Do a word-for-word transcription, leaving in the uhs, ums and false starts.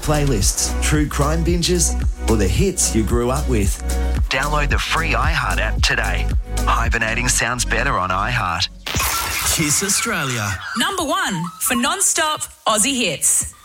playlists, true crime binges, or the hits you grew up with. Download the free iHeart app today. Hibernating sounds better on iHeart. Kiss Australia. Number one for non-stop Aussie hits.